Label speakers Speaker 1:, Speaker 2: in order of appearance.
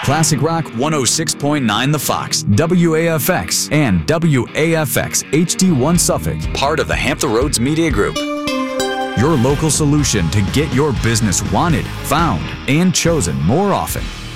Speaker 1: Classic Rock 106.9 The Fox, WAFX, and WAFX HD1 Suffolk, part of the Hampton Roads Media Group. Your local solution to get your business wanted, found, and chosen more often.